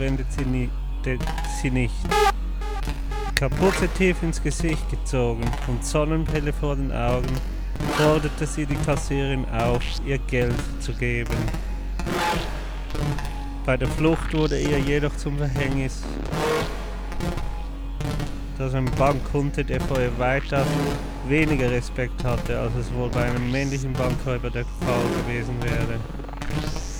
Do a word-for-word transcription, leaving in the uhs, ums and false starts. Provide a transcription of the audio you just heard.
wendet sie, nie, de, sie nicht. Kapuze tief ins Gesicht gezogen und Sonnenbrille vor den Augen, forderte sie die Kassierin auf, ihr Geld zu geben. Bei der Flucht wurde ihr jedoch zum Verhängnis, dass ein Bankkunde, der vor ihr weiter weniger Respekt hatte, als es wohl bei einem männlichen Bankräuber der Fall gewesen wäre.